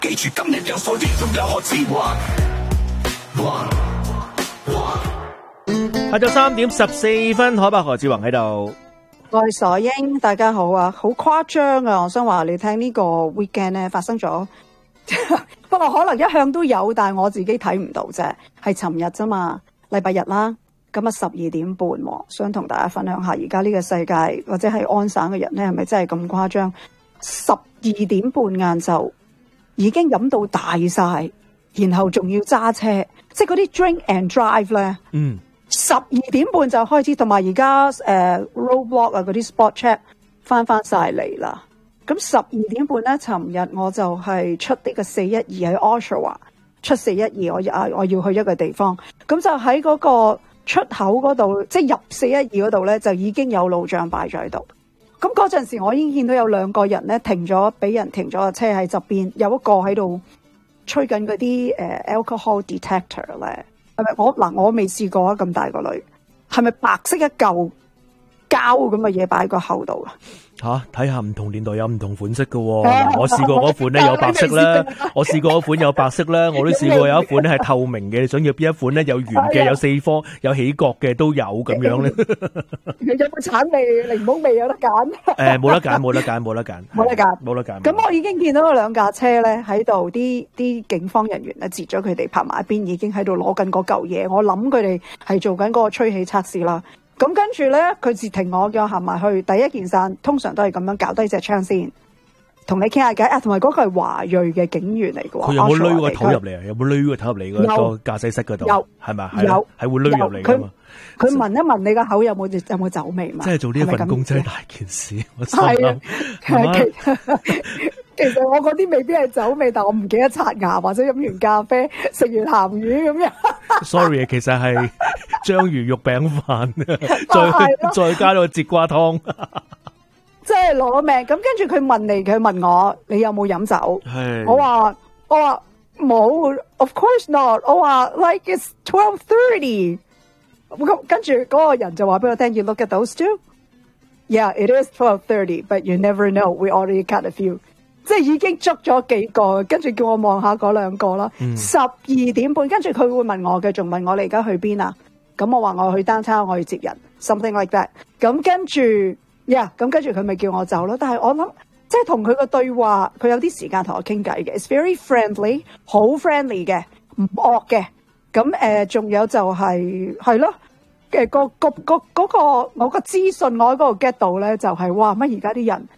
記住今日有所益，仲有何之話？ 下晝3:14，海伯何志宏喺度。 我係傻英，大家好啊！好誇張啊！我想話你聽呢個 weekend 咧發生咗，不過可能一向都有，但係我自己睇唔到啫。係尋日啫嘛，禮拜日啦。咁啊12:30，想同大家分享下而家呢個世界或者係安省嘅人咧，係咪真係咁誇張？12:30晏晝已經飲到大晒，然後仲要揸車，即係嗰啲 drink and drive 咧。12:30就開始，同埋而家roadblock 啊嗰啲 spot check 翻晒嚟啦。咁12:30咧，尋日我就係出呢個412喺 Oshawa 出412，我要去一個地方，咁就喺嗰個出口嗰度，即係入412嗰度咧，就已經有路障擺咗喺度。咁嗰陣時，我已經見到有兩個人咧停咗，俾人停咗個車喺側邊，有一個喺度吹緊嗰啲alcohol detector 咧。係咪我未試過啊！咁大個女，係咪白色一嚿膠咁嘅嘢擺喺個口度啊？ 吓，睇下唔同年代有唔同款式噶。嗱，我試過嗰款咧有白色啦，我試過嗰款有白色啦，我都試過有一款咧係透明嘅。你想要邊一款咧？有圓嘅，有四方，有起角嘅都有咁樣咧。 有冇橙味、檸檬味有得揀？ 冇得揀，冇得揀，冇得揀，冇得揀。 咁我已經見到嗰兩架車咧喺度，啲警方人員咧截咗佢哋拍埋一邊，已經喺度攞緊嗰嚿嘢。我諗佢哋係做緊嗰個吹氣測試啦。咁跟住咧，佢截停我，叫我行埋去。第一件事通常都係咁樣搞低隻槍先，同你傾下偈。同埋嗰個係華裔嘅警員嚟嘅喎。 佢有冇攆個頭入嚟啊？有冇攆個頭入嚟嗰個駕駛室嗰度？有，係咪？有，係會攆入嚟㗎嘛？佢聞一聞你個口有冇酒味嘛？ 即係做呢一份工真係大件事。我心諗， 其實我嗰啲未必係酒味，但我唔記得刷牙或者飲完咖啡食完鹹魚咁樣。 Sorry， 其實係章魚肉餅飯，再加到節瓜湯， 即係攞命。咁跟住佢問我你有冇飲酒？我話冇 ，of course not。我話 like it's 12:30。咁跟住嗰個人就話俾我聽，you look at those two。Yeah, it is 12:30, but you never know. We already cut a few。即係已經捉咗幾個，跟住叫我望下嗰兩個啦。12:30，跟住佢會問我嘅，仲問我你而家去邊啊？咁我話我去單車，我去接人 ，something like that。咁跟住咁跟住佢咪叫我走咯。但係我諗，即係同佢個對話，佢有啲時間同我傾偈嘅 ，it's very friendly， 好 friendly 嘅，唔惡嘅。咁仲有就係咯，嗰個我個資訊我喺嗰度 get 到咧，就係哇乜而家啲人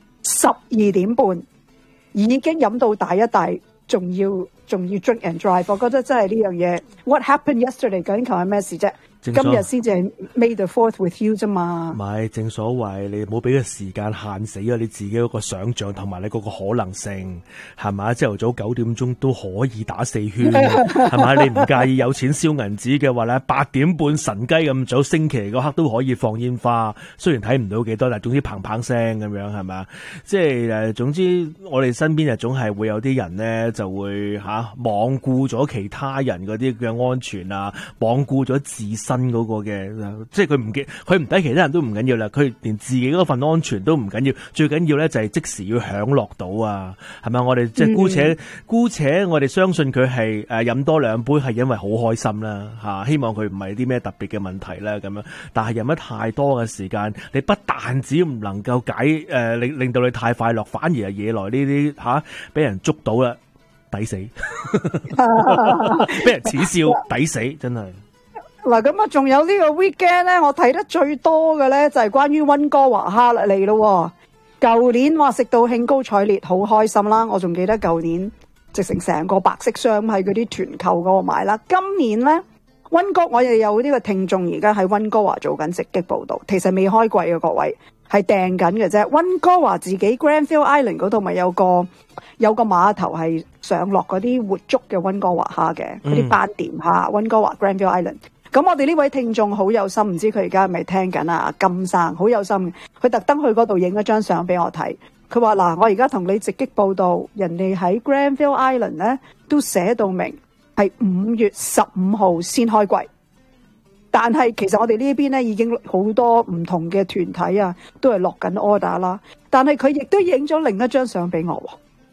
12:30已經飲到大一大，仲要 drink and drive， 我覺得真係呢樣嘢。What happened yesterday？ 究竟琴日咩事啫？今日先至係 May the 4th with you 啫嘛。 唔係，正所謂你冇俾個時間限死咗你自己嗰個想像同埋你嗰個可能性，係咪？朝頭早9點鐘都可以打4圈，係咪？你唔介意有錢燒銀紙嘅話咧，8點半神雞咁早升旗嗰刻都可以放煙花，雖然睇唔到幾多，但係總之砰砰聲咁樣係咪？即係總之我哋身邊就總係會有啲人咧就會罔顧咗其他人嗰啲嘅安全啊，罔顧咗自身嗰個嘅，即係佢唔抵其他人都唔緊要啦，佢連自己嗰份安全都唔緊要，最緊要咧就係即時要享樂到啊，係咪？我哋即係姑且我哋相信佢係飲多2杯係因為好開心啦嚇，希望佢唔係啲咩特別嘅問題啦咁樣，但係飲得太多嘅時間，你不但止唔能夠令到你太快樂，反而係惹來呢啲俾人捉到啦，抵死，俾人恥笑，抵死，真係。 嗱咁啊，仲有呢個 weekend 咧，我睇得最多嘅咧就係關於溫哥華哈嚟咯。舊年話食到興高采烈，好開心啦！我仲記得舊年直成個白色箱喺嗰啲團購嗰度買啦。今年咧我哋有呢個聽眾而家喺溫哥華做緊直擊報導，其實未開季嘅各位係訂緊嘅啫。溫哥華自己 Granville Island 嗰度咪有個碼頭係上落嗰啲活捉嘅溫哥華蝦嘅嗰啲斑點蝦，溫哥華 Granville Island。咁我哋呢位聽眾好有心，唔知佢而家係咪聽緊啊？金生好有心，佢特登去嗰度影咗張相俾我睇。佢話嗱，我而家同你直擊報道，人哋喺 Granville Island 咧都寫到明係5月15號先開季，但係其實我哋呢邊咧已經好多唔同嘅團體啊，都係落緊 order 啦。但係佢亦都影咗另一張相俾我，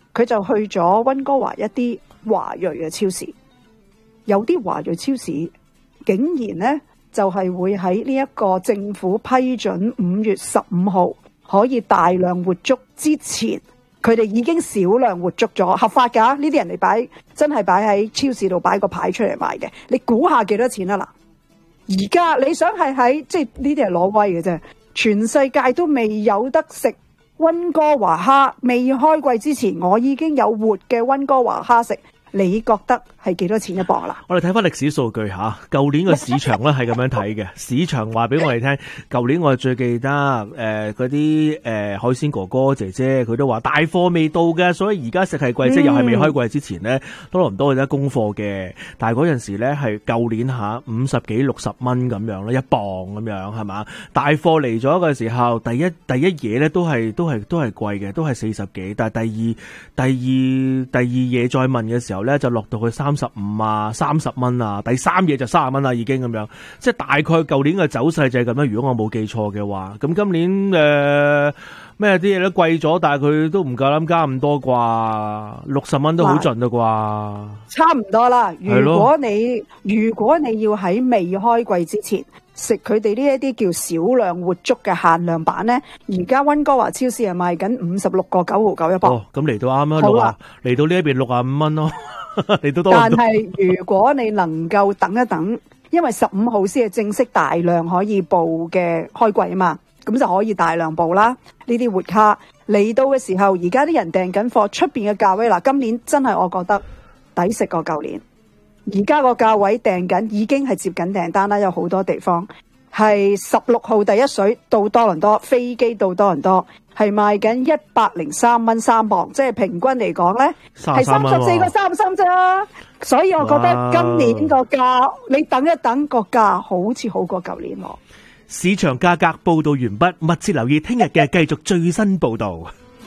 佢就去咗溫哥華一啲華裔嘅超市，有啲華裔超市竟然呢，就係會喺呢一個政府批准5月15號可以大量活捉之前，佢哋已經少量活捉咗，合法㗎。呢啲人嚟真係擺喺超市度擺個牌出嚟賣嘅。你估下幾多錢啊？嗱，而家你想係喺即係呢啲係攞威嘅啫，全世界都未有得食溫哥華蝦，未開季之前，我已經有活嘅溫哥華蝦食。你覺得係幾多錢一磅啦？ 我哋睇翻歷史數據吓，舊年個市場咧係咁樣睇嘅。市場話俾我哋聽，舊年我最記得嗰啲海鮮哥哥姐姐佢都話大貨未到嘅，所以而家食係貴，即係又係未開季之前咧，多倫多有得供貨嘅。但係嗰陣時咧係舊年下50幾60蚊咁樣啦，一磅咁樣係嘛？大貨嚟咗嘅時候，第一嘢咧都係貴嘅，都係40幾。但係第二嘢再問嘅時候咧就落到去35啊30蚊啊，第三嘢就30蚊啦已經咁樣，即係大概舊年嘅走勢就係咁樣。如果我冇記錯嘅話，咁今年咩啲嘢都貴咗，但係佢都唔夠膽加咁多啩，60蚊都好盡啦啩， 差唔多啦。如果你要喺未開季之前食佢哋呢一啲叫少量活捉嘅限量版呢，而家溫哥華超市係賣緊56個9毫9一磅。哦， 咁嚟到啱啦，嚟到呢一邊65蚊咯。 但係如果你能夠等一等，因為15號先係正式大量可以報嘅開季啊嘛，咁就可以大量報啦。呢啲活卡嚟到嘅時候，而家啲人訂緊貨，出邊嘅價位嗱，今年真係我覺得抵食過舊年。而家個價位訂緊已經係接緊訂單啦，有好多地方係16號第一水到多倫多，飛機到多倫多係賣緊103蚊3磅，即係平均嚟講呢係34個33啫。所以我覺得今年個價你等一等，個價好似好過舊年喎。 市場價格報道完畢，密切留意聽日嘅繼續最新報道。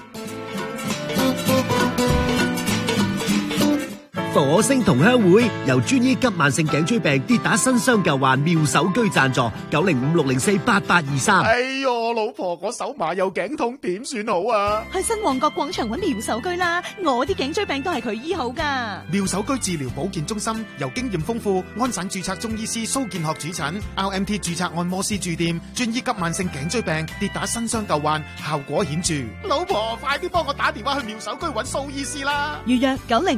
火星同鄉會由專醫急慢性頸椎病跌打新傷舊患妙手居贊助，905-604-8823。 哎喲，老婆，我手麻有頸痛，點算好啊？ 去新旺角廣場揾妙手居啦，我啲頸椎病都係佢醫好噶。 妙手居治療保健中心由經驗豐富安省註冊中醫師蘇建學主診 ，RMT 註冊按摩師駐店，專醫急慢性頸椎病跌打新傷舊患，效果顯著。老婆，快啲幫我打電話去妙手居揾蘇醫師啦！ 預約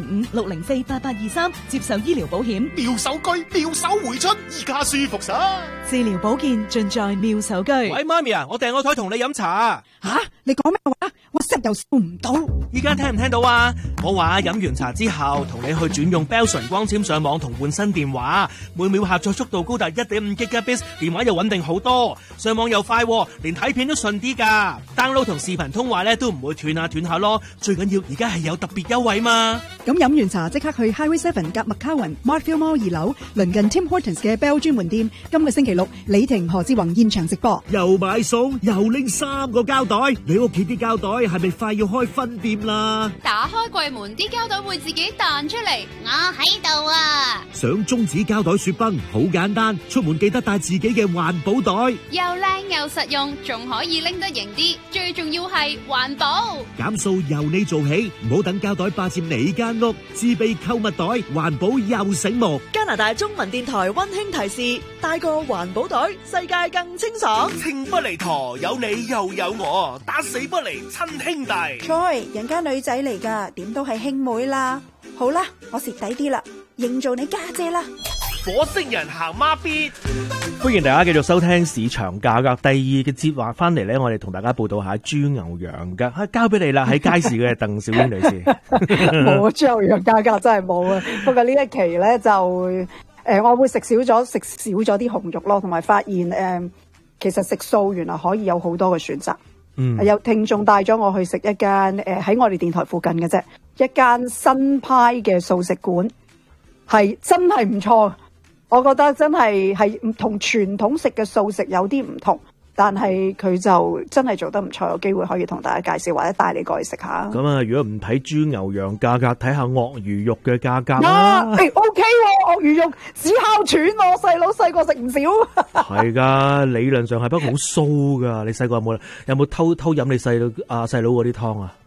905-604-8823，接受醫療保險。 妙手居，妙手回春，而家舒服晒。 治療保健盡在妙手居。 喂，媽咪啊，我訂個台同你飲茶。 吓？你講咩話？我食又笑唔到。 依家聽唔聽到啊？我話飲完茶之後，同你去轉用 Bellson 光纖上網同換新電話，每秒下載速度高達 1.5 Gbps， 電話又穩定好多，上網又快，連睇片都順啲噶。download 同視頻通話咧都唔會斷下咯。最緊要而家係有特別優惠嘛。 咁飲完茶即刻去 Highway 7夾麥卡雲 Markfield Mall 2樓，鄰近 Tim Hortons 嘅 Bell 專門店。今個星期六，李婷何志宏現場直播。 又買餸，又拎3個膠袋，你屋企啲膠袋係咪快要開分店啦？ 打開櫃門，啲膠袋會自己彈出嚟，我喺度啊！ 想中指膠袋雪崩好簡單，出門記得帶自己嘅環保袋， 又靚又實用，仲可以拎得型啲，最重要係環保。 減數由你做起，唔好等膠袋霸佔你間屋，自備購物袋，環保又醒目。 加拿大中文電台溫馨提示：帶個環保袋，世界更清爽。 情不離陀，有你又有我，打死不離親兄弟。 Joy，人家女仔嚟噶，點都係兄妹啦。好啦，我蝕底啲啦，認做你家姐啦。 火星人行孖咇， 歡迎大家繼續收聽市場價格第2嘅節話翻嚟咧，我哋同大家報道下豬牛羊噶，交俾你啦，喺街市嘅鄧小英女士。 冇豬牛羊價格真係冇啊，不過呢一期咧就我會食少咗啲紅肉咯，同埋發現其實食素原來可以有好多嘅選擇。有聽眾帶咗我去食一間喺我哋電台附近嘅啫，一間新派嘅素食館，係真係唔錯。我覺得真係唔同傳統食嘅素食有啲唔同，但係佢就真係做得唔錯，有機會可以同大家介紹或者帶你過去食下。 咁啊，如果唔睇豬牛羊價格，睇下鱷魚肉嘅價格啦。 OK 喎，鱷魚肉只烤串，我細佬細個食唔少。係噶，理論上係，不過好騷噶。你細個有冇偷飲你細佬嗰啲湯啊？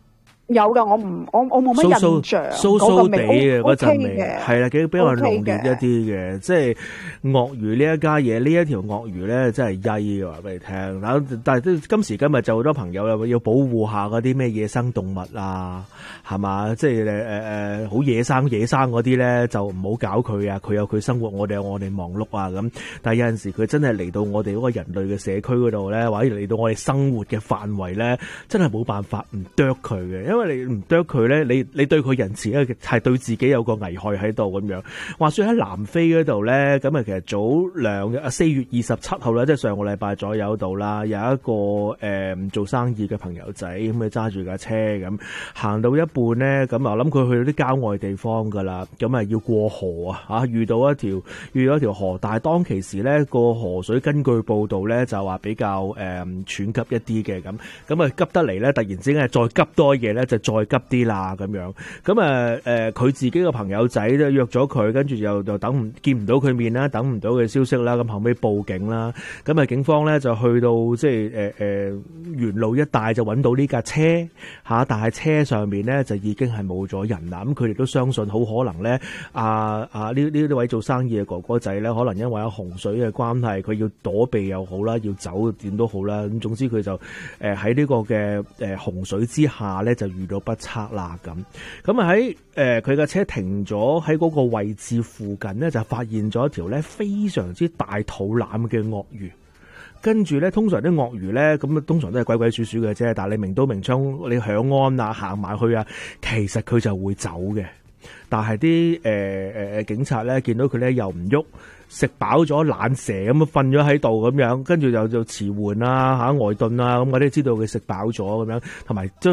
有噶，我冇乜印象， 酥酥地嘅嗰陣味， 嘅， 係啦，比較濃烈一啲嘅，即係鱷魚呢一家嘢，呢一條鱷魚咧真係曳嘅，話俾你聽。但係都今時今日就好多朋友要保護下嗰啲咩野生動物啊，係嘛？即係好野生嗰啲咧就唔好搞佢啊，佢有佢生活，我哋有我哋忙碌啊咁。但係有陣時佢真係嚟到我哋嗰個人類嘅社區嗰度咧，或者嚟到我哋生活嘅範圍咧，真係冇辦法唔啄佢嘅，因為你唔啄佢咧，你對佢仁慈咧，係對自己有個危害喺度咁樣。話說喺南非嗰度咧，咁啊其實早2日4月27號咧，即係上個禮拜左右度啦，有一個做生意嘅朋友仔咁佢揸住架車咁行到一半咧，咁啊諗佢去到啲郊外地方噶啦，咁啊要過河啊，遇到一條河，但係當其時咧個河水根據報道咧就話比較喘急一啲嘅咁啊急得嚟咧，突然之間再急多嘢咧就再急啲啦咁樣，咁佢自己個朋友仔都約咗佢，跟住又見唔到佢面啦，等唔到佢消息啦，咁後尾報警啦，咁啊警方咧就去到即係沿路一帶就揾到呢架車嚇，但係車上面咧就已經係冇咗人啦，咁佢哋都相信好可能咧呢位做生意嘅哥哥仔咧，可能因為有洪水嘅關係，佢要躲避又好啦，要走點都好啦，咁總之佢就喺呢個嘅洪水之下咧就遇到不測啦咁啊喺佢嘅車停咗喺嗰個位置附近咧，就發現咗一條咧非常之大肚腩嘅鱷魚。跟住咧，通常啲鱷魚咧，咁通常都係鬼鬼祟祟嘅啫。但係你明刀明槍，你響安啊，行埋去啊，其實佢就會走嘅。但係啲警察咧見到佢咧又唔喐，食飽咗懶蛇咁樣瞓咗喺度咁樣，跟住就遲緩啊嚇呆頓啊咁，我哋知道佢食飽咗咁樣，同埋將